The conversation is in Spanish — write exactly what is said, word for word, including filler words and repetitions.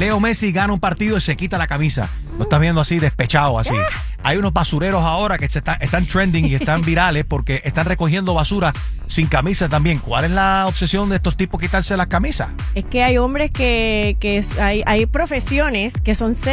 Leo Messi gana un partido y se quita la camisa. Lo estás viendo así, despechado, así. Hay unos basureros ahora que se está- están trending y están virales porque están recogiendo basura sin camisa también. ¿Cuál es la obsesión de estos tipos quitarse las camisas? Es que hay hombres que, que es- hay, hay profesiones que son